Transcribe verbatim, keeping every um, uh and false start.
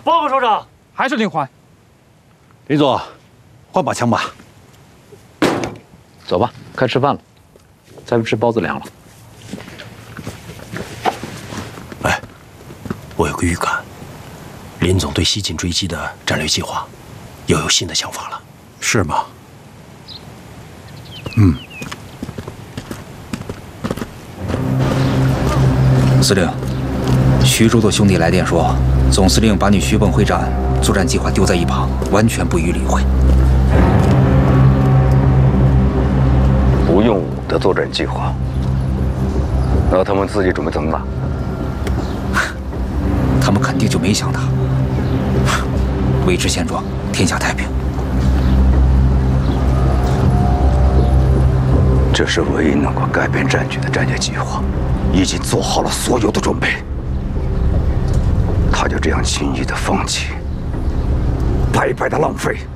报告首长， 还是林欢。 林总，换把枪吧。 走吧，该吃饭了，再不吃包子凉了。 哎，我有个预感，林总对西进追击的战略计划又有新的想法了， 是吗？ 嗯。 司令，徐州的兄弟来电说，总司令把你徐蚌会战作战计划丢在一旁，完全不予理会。 不用武的作战计划，那他们自己准备怎么打？ 他们肯定就没想打。维持现状，天下太平。 这是唯一能够改变战局的战略计划，已经做好了所有的准备。他就这样轻易的放弃，白白的浪费。